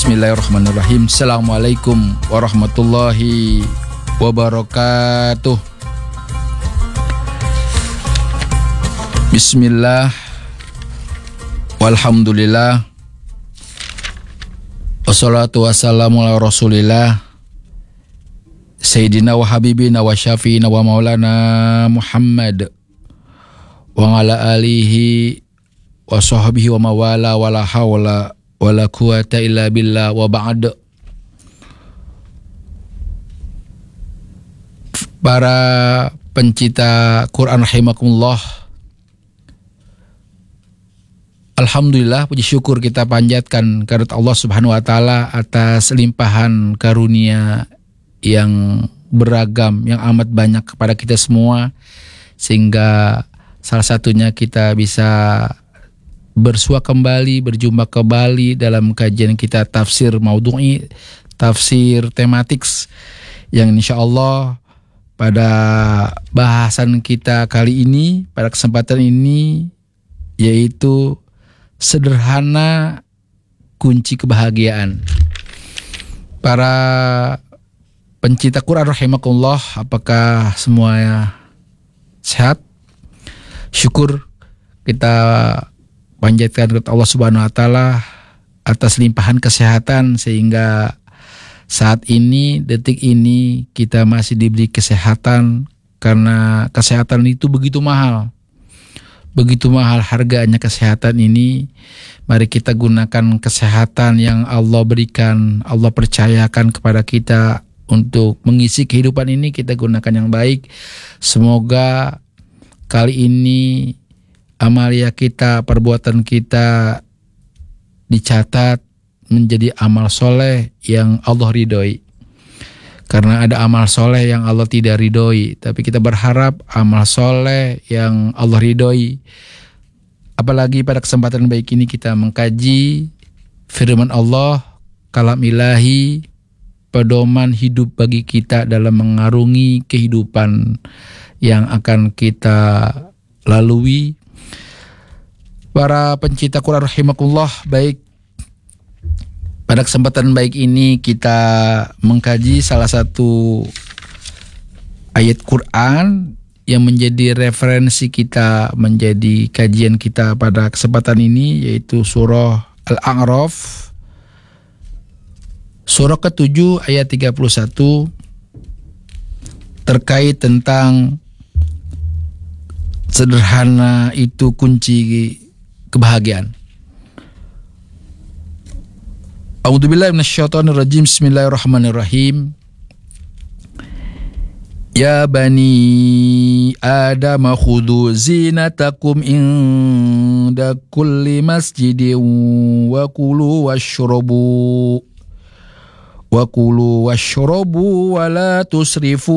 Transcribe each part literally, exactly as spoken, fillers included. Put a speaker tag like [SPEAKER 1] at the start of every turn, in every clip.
[SPEAKER 1] Bismillahirrahmanirrahim. Assalamualaikum warahmatullahi wabarakatuh. Bismillah, walhamdulillah, wassalatu wassalamu ala rasulillah Sayyidina wa habibina wa syafi'ina wa maulana Muhammad wa ala alihi wa sahbihi wa mawala wa la hawla wa la quwata illa billah wa ba'd. Para pencinta Quran rahimakumullah, alhamdulillah, puji syukur kita panjatkan kehadirat Allah Subhanahu wa taala atas limpahan karunia yang beragam, yang amat banyak kepada kita semua, sehingga salah satunya kita bisa bersua kembali, berjumpa kembali dalam kajian kita tafsir maudhu'i, tafsir tematik, yang insya Allah pada bahasan kita kali ini, pada kesempatan ini, yaitu sederhana kunci kebahagiaan. Para pencinta Quran rahimakumullah, apakah semuanya sehat? Syukur kita panjatkan kepada Allah Subhanahu wa taala atas limpahan kesehatan, sehingga saat ini, detik ini, kita masih diberi kesehatan, karena kesehatan itu begitu mahal. Begitu mahal harganya kesehatan ini. Mari kita gunakan kesehatan yang Allah berikan, Allah percayakan kepada kita untuk mengisi kehidupan ini, kita gunakan yang baik. Semoga kali ini amalia kita, perbuatan kita dicatat menjadi amal soleh yang Allah ridhoi. Karena ada amal soleh yang Allah tidak ridhoi, tapi kita berharap amal soleh yang Allah ridhoi. Apalagi pada kesempatan baik ini kita mengkaji firman Allah, kalam ilahi, pedoman hidup bagi kita dalam mengarungi kehidupan yang akan kita lalui. Para pencinta Quran rahimakumullah, baik, pada kesempatan baik ini kita mengkaji salah satu ayat Quran yang menjadi referensi kita, menjadi kajian kita pada kesempatan ini, yaitu surah Al-A'raf, surah ketujuh ayat tiga puluh satu, terkait tentang sederhana itu kunci kebahagiaan. A'udzubillahi minasyaitonirrajim. Bismillahirrahmanirrahim. Ya bani Adam khudhu zinatakum inda kulli masjidin wa kulu washrabu wa kulu washrabu wa la tusrifu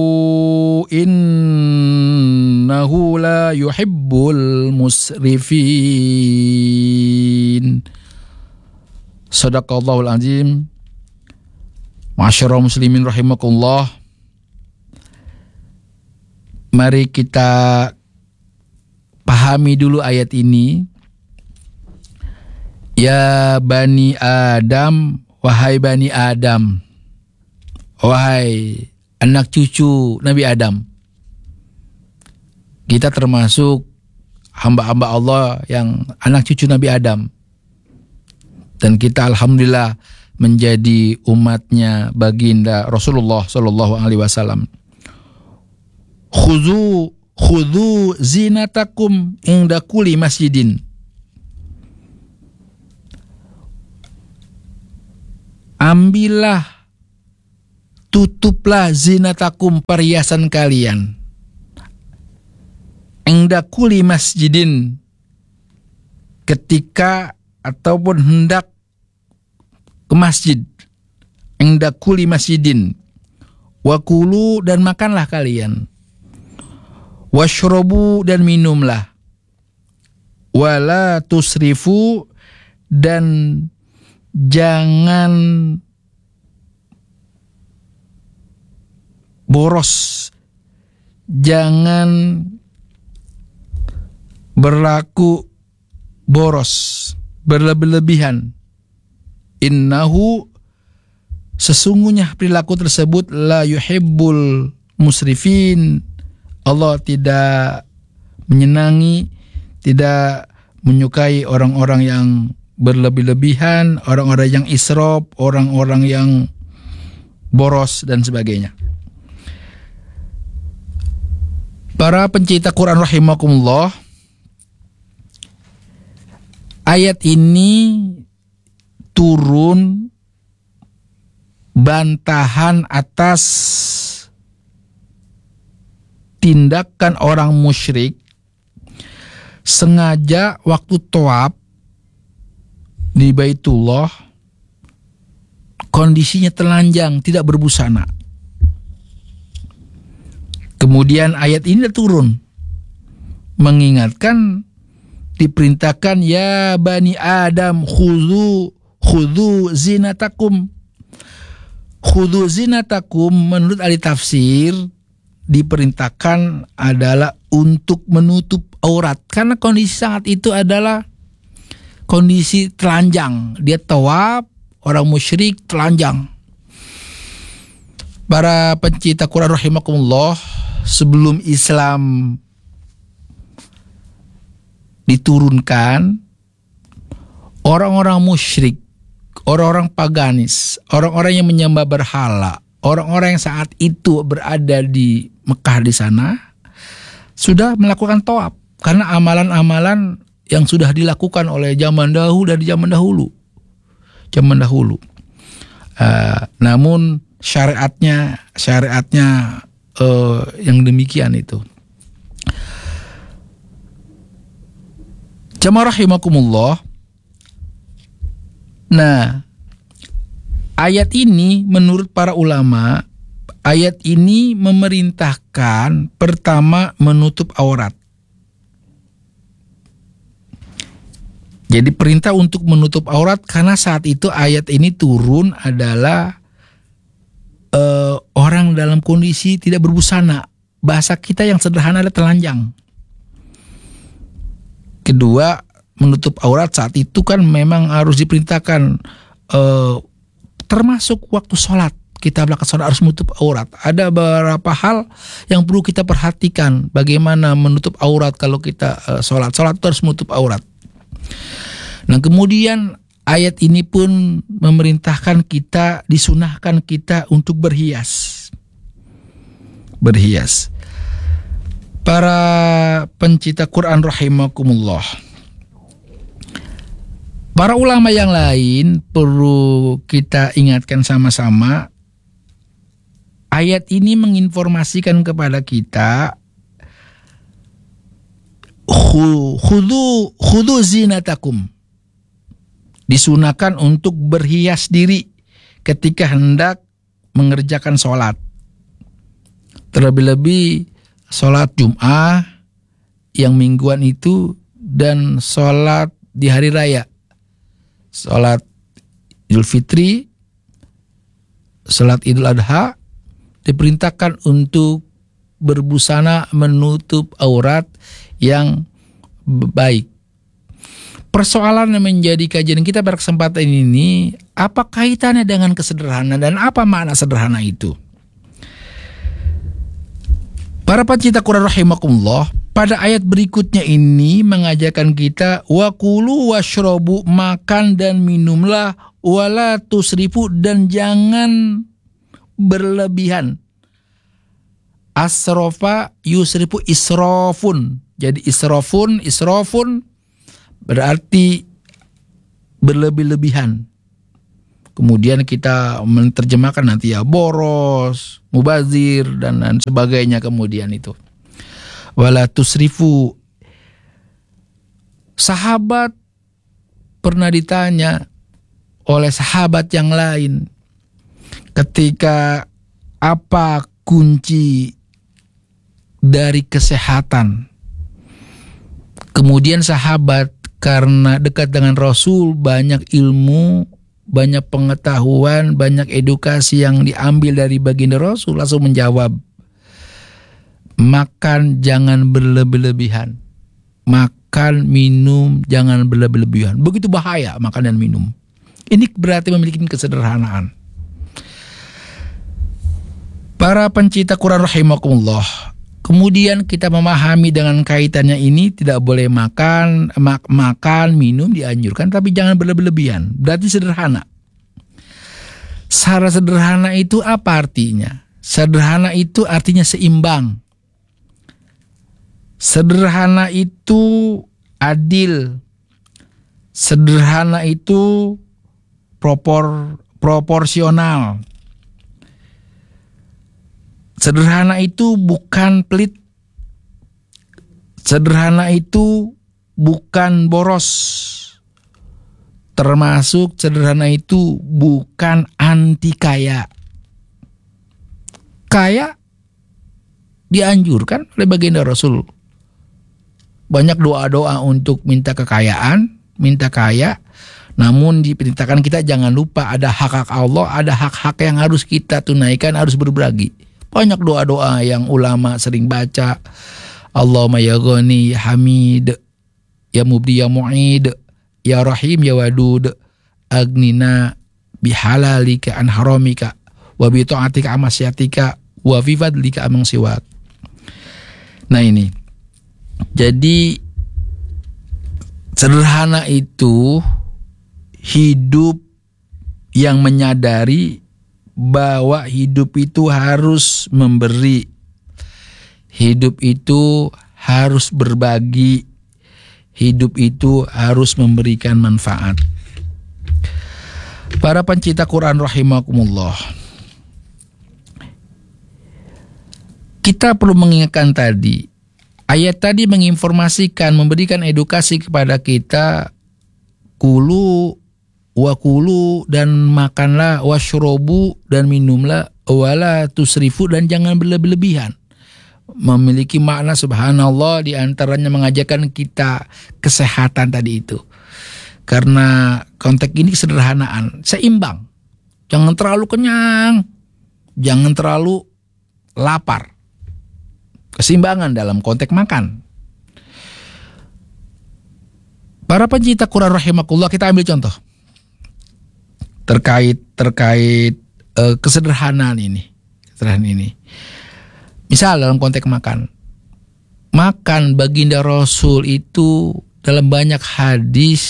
[SPEAKER 1] innahu la yuhibbul musrifin. Sadaqallahul azim. Ma'asyiral muslimin rahimakumullah, mari kita pahami dulu ayat ini. Ya bani Adam, wahai bani Adam, wahai anak cucu Nabi Adam. Kita termasuk hamba-hamba Allah yang anak cucu Nabi Adam. Dan kita alhamdulillah menjadi umatnya baginda Rasulullah sallallahu alaihi wasallam. Khudhu khudhu zinatakum inda kulli masjidin. Ambillah, tutuplah zinatakum, perhiasan kalian, inda kulli masjidin, ketika ataupun hendak ke masjid, inda kulli masjidin, wakulu, dan makanlah kalian, washrobu, dan minumlah, wala tusrifu, dan jangan boros, jangan berlaku boros, berlebih-lebihan. Innahu sesungguhnya perilaku tersebut la yuhibbul musrifin. Allah tidak menyenangi, tidak menyukai orang-orang yang berlebih-lebihan, orang-orang yang israf, orang-orang yang boros dan sebagainya. Para pencipta Quran rahimakumullah, ayat ini turun bantahan atas tindakan orang musyrik sengaja waktu tawaf di Baitullah kondisinya telanjang, tidak berbusana. Kemudian ayat ini turun mengingatkan, diperintahkan ya bani Adam khudhu khudhu zinatakum. Khudhu zinatakum menurut ahli tafsir diperintahkan adalah untuk menutup aurat, karena kondisi saat itu adalah kondisi telanjang. Dia tawaf, orang musyrik telanjang. Para pencipta Quran rahimakumullah, sebelum Islam diturunkan, orang-orang musyrik, orang-orang paganis, orang-orang yang menyembah berhala, orang-orang yang saat itu berada di Mekah di sana sudah melakukan tawaf, karena amalan-amalan yang sudah dilakukan oleh zaman dahulu dari zaman dahulu, zaman dahulu. Uh, namun syariatnya, syariatnya uh, yang demikian itu. Jamaah rahimakumullah. Nah, ayat ini menurut para ulama, ayat ini memerintahkan pertama menutup aurat. Jadi perintah untuk menutup aurat, karena saat itu ayat ini turun adalah uh, orang dalam kondisi tidak berbusana. Bahasa kita yang sederhana adalah telanjang. Kedua, menutup aurat saat itu kan memang harus diperintahkan, uh, termasuk waktu sholat. Kita belakang sholat harus menutup aurat. Ada beberapa hal yang perlu kita perhatikan bagaimana menutup aurat kalau kita uh, sholat. Sholat itu harus menutup aurat. Nah, kemudian ayat ini pun memerintahkan kita, disunahkan kita untuk berhias. Berhias. Para pencipta Quran rahimakumullah, para ulama yang lain perlu kita ingatkan sama-sama, ayat ini menginformasikan kepada kita, khudhu khudhu zinatakum, disunahkan untuk berhias diri ketika hendak mengerjakan sholat. Terlebih-lebih sholat Jum'ah yang mingguan itu dan sholat di hari raya. Sholat Idul Fitri, sholat Idul Adha, diperintahkan untuk berbusana menutup aurat yang baik. Persoalan yang menjadi kajian kita pada kesempatan ini, apa kaitannya dengan kesederhanaan dan apa makna sederhana itu? Para pencipta Quran rahimakumullah, pada ayat berikutnya ini mengajarkan kita wakulu washrobu, makan dan minumlah, wala tusrifu, dan jangan berlebihan. Asrofa yusrifu israfun. Jadi israfun, israfun berarti berlebih-lebihan. Kemudian kita menerjemahkan nanti ya boros, mubazir dan, dan sebagainya kemudian itu. Wala tusrifu. Sahabat pernah ditanya oleh sahabat yang lain ketika apa kunci dari kesehatan. Kemudian sahabat karena dekat dengan Rasul, banyak ilmu, banyak pengetahuan, banyak edukasi yang diambil dari baginda Rasul, langsung menjawab, makan jangan berlebih-lebihan. Makan, minum jangan berlebih-lebihan. Begitu bahaya makan dan minum. Ini berarti memiliki kesederhanaan. Para pencipta Quran rahimakumullah, kemudian kita memahami dengan kaitannya ini, tidak boleh makan, mak makan, minum dianjurkan, tapi jangan berlebihan. Berarti sederhana. Secara sederhana itu apa artinya? Sederhana itu artinya seimbang. Sederhana itu adil. Sederhana itu propor proporsional. Sederhana itu bukan pelit. Sederhana itu bukan boros. Termasuk sederhana itu bukan anti kaya. Kaya dianjurkan oleh baginda Rasul. Banyak doa-doa untuk minta kekayaan, minta kaya. Namun diperintahkan kita jangan lupa ada hak-hak Allah, ada hak-hak yang harus kita tunaikan, harus berbagi. Banyak doa-doa yang ulama sering baca. Allahumma ya Ghani, ya Hamid, ya Mubdi, ya Mu'id, ya Rahim, ya Wadud, agnina bihalalika an haramika, wa bi ta'atika amasyatika, wa fi fadlika amang siwak. Nah ini. Jadi sederhana itu hidup yang menyadari bahwa hidup itu harus memberi, hidup itu harus berbagi, hidup itu harus memberikan manfaat. Para pencipta Quran rahimakumullah, kita perlu mengingatkan tadi, ayat tadi menginformasikan, memberikan edukasi kepada kita, kulu wakulu, dan makanlah, washrobu, dan minumlah, wala tusrifu, dan jangan berlebihan. Memiliki makna subhanallah, diantaranya mengajarkan kita kesehatan tadi itu. Karena konteks ini kesederhanaan, seimbang. Jangan terlalu kenyang, jangan terlalu lapar. Keseimbangan dalam konteks makan. Para pencipta Quran rahimakumullah, kita ambil contoh terkait terkait uh, kesederhanaan ini, kesederhanaan ini. Misal dalam konteks makan, makan baginda Rasul itu dalam banyak hadis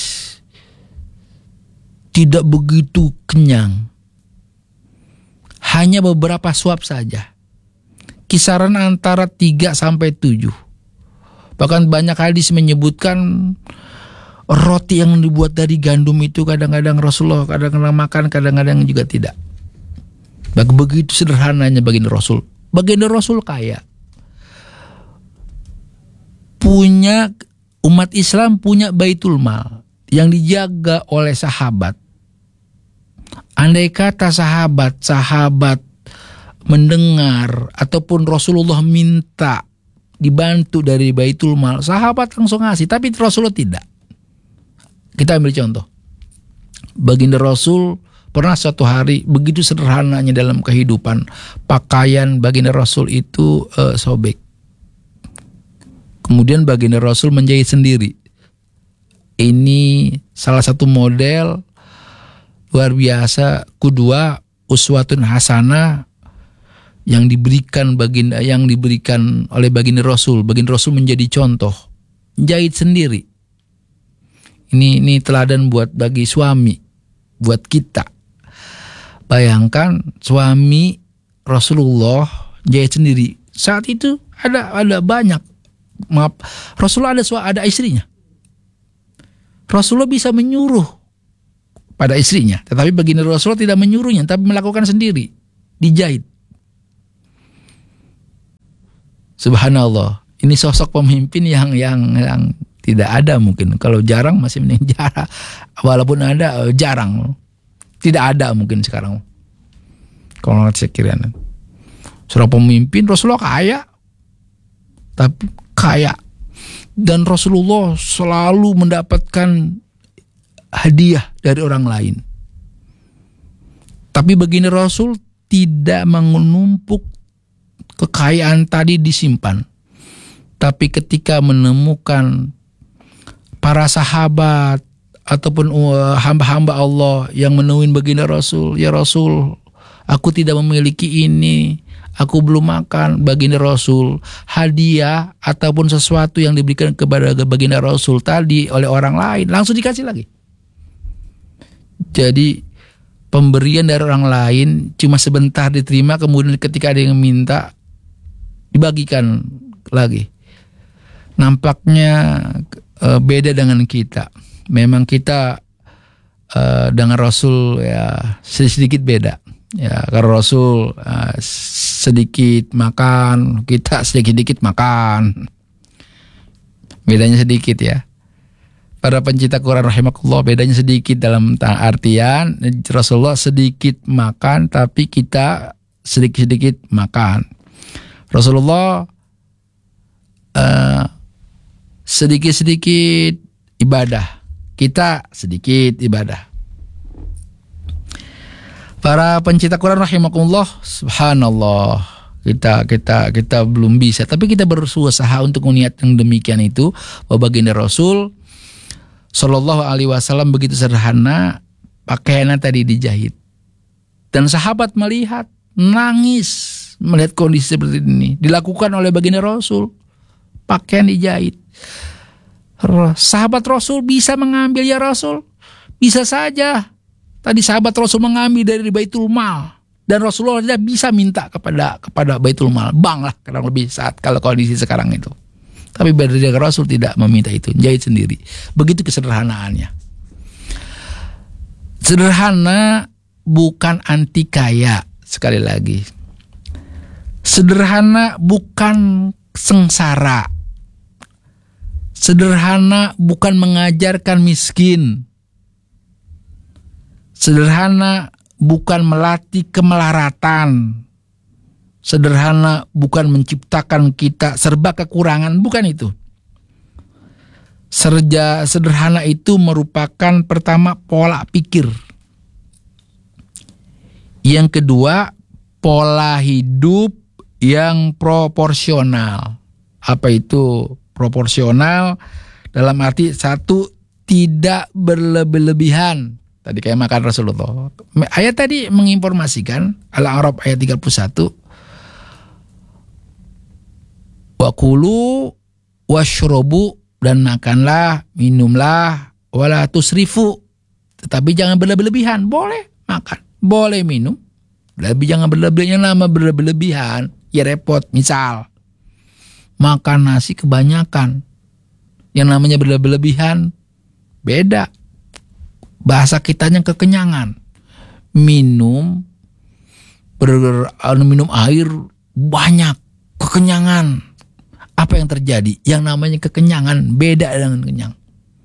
[SPEAKER 1] tidak begitu kenyang, hanya beberapa suap saja, kisaran antara tiga sampai tujuh. Bahkan banyak hadis menyebutkan roti yang dibuat dari gandum itu kadang-kadang Rasulullah kadang-kadang makan, kadang-kadang juga tidak. Begitu sederhananya baginda Rasul. Baginda Rasul kaya. Punya, umat Islam punya baitul mal yang dijaga oleh sahabat. Andai kata sahabat-sahabat mendengar ataupun Rasulullah minta dibantu dari baitul mal, sahabat langsung ngasih, tapi Rasulullah tidak. Kita ambil contoh. Baginda Rasul pernah suatu hari, begitu sederhananya dalam kehidupan, pakaian baginda Rasul itu uh, sobek. Kemudian baginda Rasul menjahit sendiri. Ini salah satu model luar biasa, kudua, uswatun hasanah yang diberikan baginda, yang diberikan oleh baginda Rasul. Baginda Rasul menjadi contoh, jahit sendiri. Ini ini teladan buat bagi suami, buat kita. Bayangkan suami Rasulullah jahit sendiri. Saat itu ada ada banyak, maaf, Rasulullah ada ada istrinya. Rasulullah bisa menyuruh pada istrinya, tetapi baginda Rasulullah tidak menyuruhnya, tapi melakukan sendiri, dijahit. Subhanallah, ini sosok pemimpin yang yang yang tidak ada mungkin. Kalau jarang masih mending jarang. Walaupun ada jarang. Tidak ada mungkin sekarang. Kalau sekiranya seorang pemimpin, Rasulullah kaya. Tapi kaya. Dan Rasulullah selalu mendapatkan hadiah dari orang lain. Tapi baginda Rasul tidak menumpuk kekayaan tadi disimpan. Tapi ketika menemukan para sahabat ataupun uh, hamba-hamba Allah yang menemuin baginda Rasul, ya Rasul, aku tidak memiliki ini, aku belum makan. Baginda Rasul, hadiah ataupun sesuatu yang diberikan kepada baginda Rasul tadi oleh orang lain langsung dikasih lagi. Jadi pemberian dari orang lain cuma sebentar diterima, kemudian ketika ada yang minta dibagikan lagi. Nampaknya uh, beda dengan kita. Memang kita uh, dengan Rasul ya sedikit beda. Ya, karena Rasul uh, sedikit makan, kita sedikit-sedikit makan. Bedanya sedikit ya. Para pencinta Quran rahimakumullah, bedanya sedikit dalam artian Rasulullah sedikit makan tapi kita sedikit-sedikit makan. Rasulullah uh, sedikit-sedikit ibadah, kita sedikit ibadah. Para pencinta Quran rahimakumullah, subhanallah, kita kita kita belum bisa, tapi kita berusaha untuk meniat yang demikian itu. Bahwa baginda Rasul Shallallahu Alaihi Wasallam begitu sederhana, pakaiannya tadi dijahit, dan sahabat melihat nangis melihat kondisi seperti ini dilakukan oleh baginda Rasul, pakaian dijahit. Sahabat Rasul bisa mengambil, ya Rasul, bisa saja. Tadi sahabat Rasul mengambil dari Baitul Mal, dan Rasulullah tidak bisa minta kepada kepada Baitul Mal, bank lah kurang lebih saat kalau kondisi sekarang itu. Tapi baginda Rasul tidak meminta itu, jahit sendiri. Begitu kesederhanaannya. Sederhana bukan anti kaya, sekali lagi. Sederhana bukan sengsara. Sederhana bukan mengajarkan miskin. Sederhana bukan melatih kemelaratan. Sederhana bukan menciptakan kita serba kekurangan, bukan itu. Serja sederhana itu merupakan pertama pola pikir. Yang kedua, pola hidup yang proporsional. Apa itu proporsional? Dalam arti satu, tidak berlebih-lebihan. Tadi kayak makan Rasulullah. Ayat tadi menginformasikan, Al-A'raf ayat tiga puluh satu. Wakulu washrobu, dan makanlah, minumlah, wala tusrifu, tetapi jangan berlebih-lebihan. Boleh makan, boleh minum, tapi jangan berlebihan. Nama berlebihan ya repot. Misal makan nasi kebanyakan, yang namanya berlebihan beda. Bahasa kitanya kekenyangan. Minum ber, minum air banyak, kekenyangan. Apa yang terjadi? Yang namanya kekenyangan beda dengan kenyang.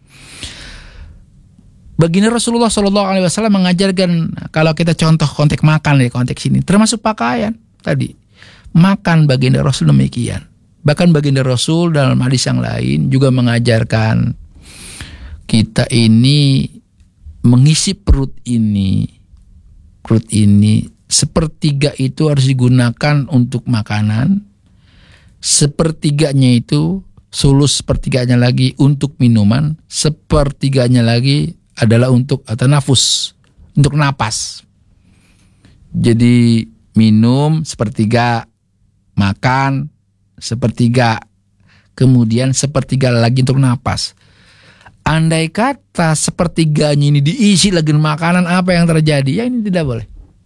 [SPEAKER 1] Baginda Rasulullah Shallallahu Alaihi Wasallam mengajarkan, kalau kita contoh konteks makan di konteks ini, termasuk pakaian tadi, makan baginda Rasul demikian. Bahkan baginda Rasul dalam hadis yang lain juga mengajarkan kita ini mengisi perut ini, perut ini sepertiga itu harus digunakan untuk makanan. Sepertiganya itu, sulus sepertiganya lagi untuk minuman, sepertiganya lagi adalah untuk tanafus, untuk napas. Jadi minum sepertiga, makan sepertiga, kemudian sepertiga lagi untuk napas. Andai kata sepertiganya ini diisi lagi makanan, apa yang terjadi? Ya ini tidak boleh.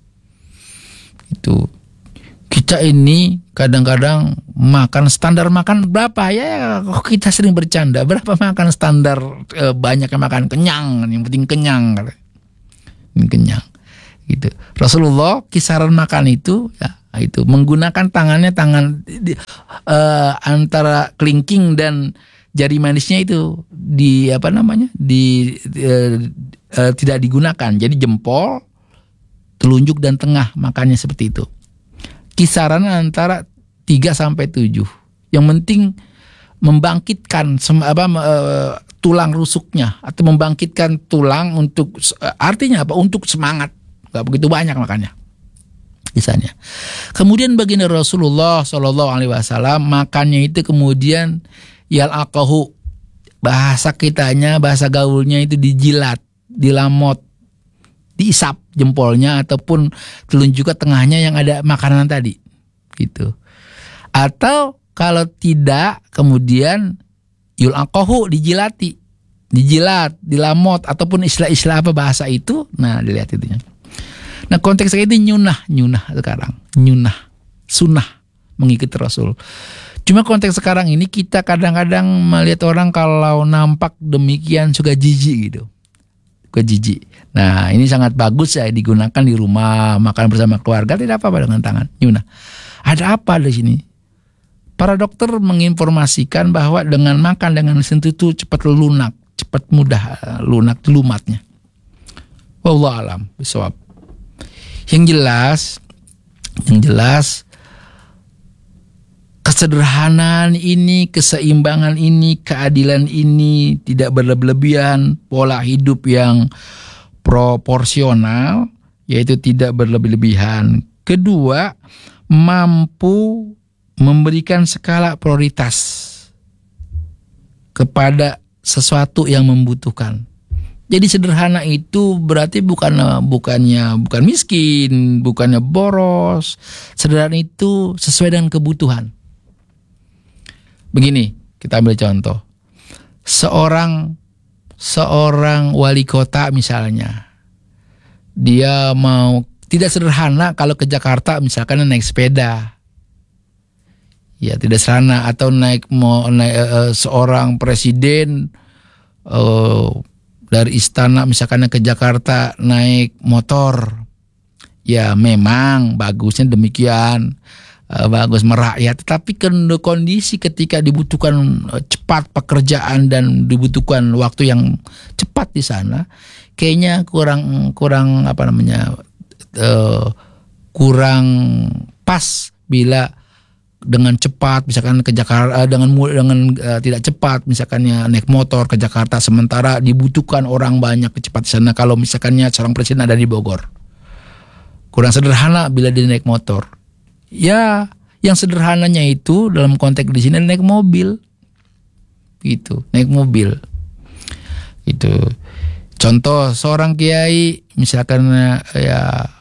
[SPEAKER 1] Itu kita ini kadang-kadang makan standar makan berapa ya? Kita sering bercanda, berapa makan standar e, banyak yang makan kenyang, yang penting kenyang, ini kenyang. Gitu. Rasulullah kisaran makan itu, ya, itu menggunakan tangannya tangan e, antara kelingking dan jari manisnya itu di apa namanya di e, e, tidak digunakan. Jadi jempol, telunjuk dan tengah makannya seperti itu. Kisaran antara tiga sampai tujuh. Yang penting membangkitkan apa, e, tulang rusuknya atau membangkitkan tulang untuk e, artinya apa? Untuk semangat. Gak begitu banyak makannya. Misalnya. Kemudian baginda Rasulullah Shallallahu Alaihi Wasallam makannya itu kemudian yal akahu, Bahasa kitanya, bahasa gaulnya itu dijilat, dilamot, diisap jempolnya ataupun telunjuk ke tengahnya yang ada makanan tadi. Gitu. Atau kalau tidak, kemudian yulaqahu, dijilati, dijilat, dilamot, ataupun istilah-istilah apa bahasa itu. Nah, dilihat itunya. Nah, konteks ini nyunah, nyunah sekarang, nyunah, sunnah mengikuti Rasul. Cuma konteks sekarang ini kita kadang-kadang melihat orang kalau nampak demikian suka jijik gitu, suka jijik. Nah, ini sangat bagus ya digunakan di rumah, makan bersama keluarga, tidak apa-apa dengan tangan, nyunah. Ada apa di sini? Para dokter menginformasikan bahwa dengan makan dengan sentuh itu cepat lunak, cepat mudah lunak lumatnya. Wallahu alam bisawab. Yang jelas, yang jelas kesederhanaan ini, keseimbangan ini, keadilan ini tidak berlebihan, pola hidup yang proporsional, yaitu tidak berlebih-lebihan. Kedua, mampu memberikan skala prioritas kepada sesuatu yang membutuhkan. Jadi sederhana itu berarti bukan bukannya bukan miskin, bukannya boros. Sederhana itu sesuai dengan kebutuhan. Begini, kita ambil contoh. Seorang seorang wali kota misalnya, dia mau tidak sederhana kalau ke Jakarta misalkan naik sepeda. Ya, tidak sederhana, atau naik mau naik uh, seorang presiden uh, dari istana misalkan ke Jakarta naik motor. Ya, memang bagusnya demikian. Bagus merakyat, tetapi kondisi ketika dibutuhkan cepat pekerjaan dan dibutuhkan waktu yang cepat di sana, kayaknya kurang kurang apa namanya uh, kurang pas bila dengan cepat misalkan ke Jakarta uh, dengan dengan uh, tidak cepat misalkannya naik motor ke Jakarta, sementara dibutuhkan orang banyak cepat di sana. Kalau misalkannya seorang presiden ada di Bogor, kurang sederhana bila dia naik motor. Ya, yang sederhananya itu dalam konteks di sini naik mobil, gitu, naik mobil, itu. Contoh seorang kiai, misalkan ya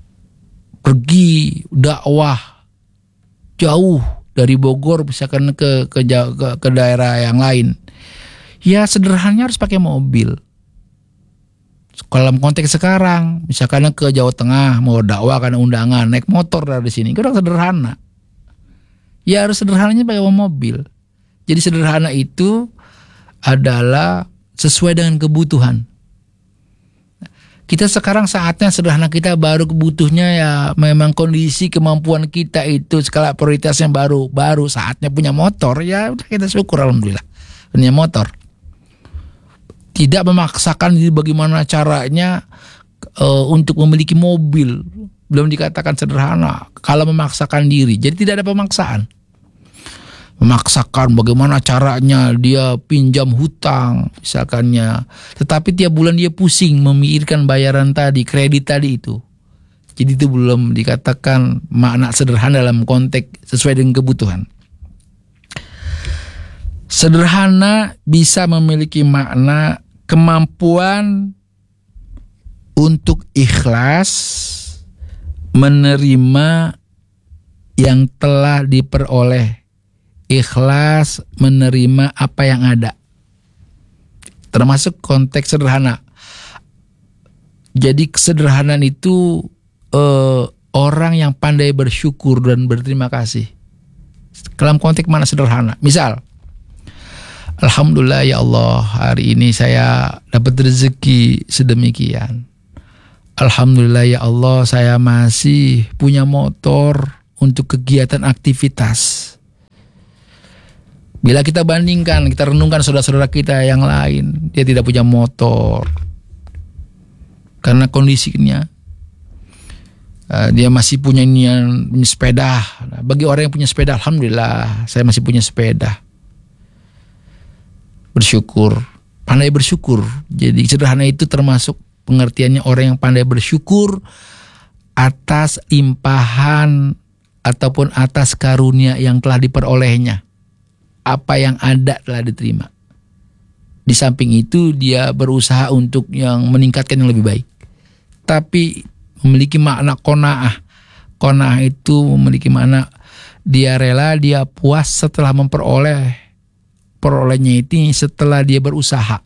[SPEAKER 1] pergi dakwah jauh dari Bogor, misalkan ke ke ke, ke daerah yang lain, ya sederhananya harus pakai mobil. Kalau dalam konteks sekarang, misalkan ke Jawa Tengah mau dakwah karena undangan, naik motor dari sini, kurang sederhana. Ya harus sederhananya pakai mobil. Jadi sederhana itu adalah sesuai dengan kebutuhan. Kita sekarang saatnya sederhana kita baru kebutuhnya ya memang kondisi kemampuan kita itu skala prioritasnya baru baru saatnya punya motor, ya udah kita syukur alhamdulillah punya motor. Tidak memaksakan diri bagaimana caranya uh, untuk memiliki mobil. Belum dikatakan sederhana. Kalau memaksakan diri, jadi tidak ada pemaksaan. Memaksakan bagaimana caranya dia pinjam hutang, misalkannya. Tetapi tiap bulan dia pusing memikirkan bayaran tadi, kredit tadi itu. Jadi itu belum dikatakan makna sederhana dalam konteks sesuai dengan kebutuhan. Sederhana bisa memiliki makna kemampuan untuk ikhlas menerima yang telah diperoleh, ikhlas menerima apa yang ada, termasuk konteks sederhana. Jadi kesederhanaan itu eh, orang yang pandai bersyukur dan berterima kasih dalam konteks mana sederhana. Misal, alhamdulillah ya Allah, hari ini saya dapat rezeki sedemikian. Alhamdulillah ya Allah, saya masih punya motor untuk kegiatan aktivitas. Bila kita bandingkan, kita renungkan saudara-saudara kita yang lain, dia tidak punya motor karena kondisinya. Uh, dia masih punya ini punya sepeda. Nah, bagi orang yang punya sepeda, alhamdulillah, saya masih punya sepeda. Bersyukur, pandai bersyukur. Jadi sederhana itu termasuk pengertiannya orang yang pandai bersyukur atas limpahan ataupun atas karunia yang telah diperolehnya. Apa yang ada telah diterima. Di samping itu dia berusaha untuk yang meningkatkan yang lebih baik. Tapi memiliki makna qanaah. Qanaah itu memiliki makna dia rela, dia puas setelah memperoleh perolehnya itu setelah dia berusaha.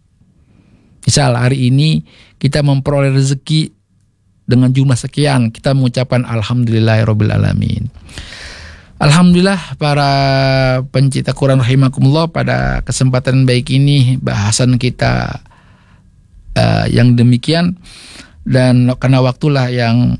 [SPEAKER 1] Misal hari ini kita memperoleh rezeki dengan jumlah sekian, kita mengucapkan alhamdulillahirabbil alamin. Alhamdulillah para pencipta Quran rahimakumullah, pada kesempatan baik ini bahasan kita uh, yang demikian, dan karena waktulah yang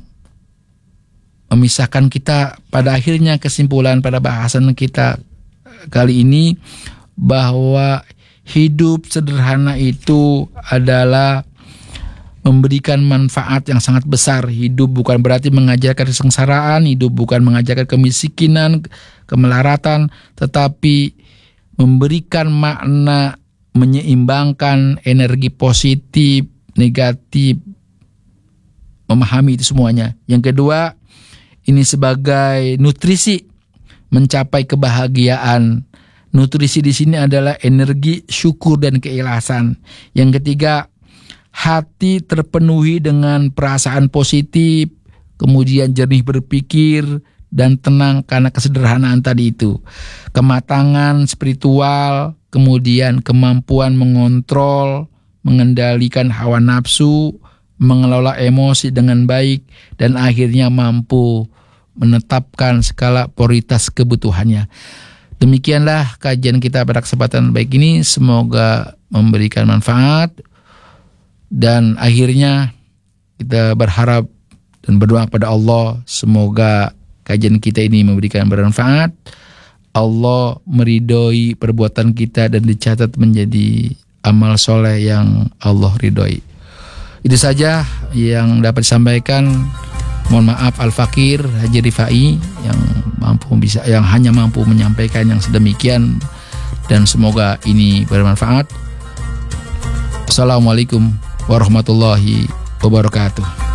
[SPEAKER 1] memisahkan kita, pada akhirnya kesimpulan pada bahasan kita kali ini bahwa hidup sederhana itu adalah memberikan manfaat yang sangat besar. Hidup bukan berarti mengajarkan kesengsaraan, hidup bukan mengajarkan kemiskinan, kemelaratan, tetapi memberikan makna, menyeimbangkan energi positif, negatif, memahami itu semuanya. Yang kedua, ini sebagai nutrisi mencapai kebahagiaan. Nutrisi di sini adalah energi syukur dan keikhlasan. Yang ketiga, hati terpenuhi dengan perasaan positif, kemudian jernih berpikir dan tenang karena kesederhanaan tadi itu. Kematangan spiritual, kemudian kemampuan mengontrol, mengendalikan hawa nafsu, mengelola emosi dengan baik, dan akhirnya mampu menetapkan skala prioritas kebutuhannya. Demikianlah kajian kita pada kesempatan baik ini. Semoga memberikan manfaat. Dan akhirnya kita berharap dan berdoa kepada Allah, semoga kajian kita ini memberikan bermanfaat. Allah meridhoi perbuatan kita dan dicatat menjadi amal soleh yang Allah ridhoi. Itu saja yang dapat disampaikan. Mohon maaf Al-Fakir Haji Rifai yang mampu bisa yang hanya mampu menyampaikan yang sedemikian, dan semoga ini bermanfaat. Assalamualaikum warahmatullahi wabarakatuh.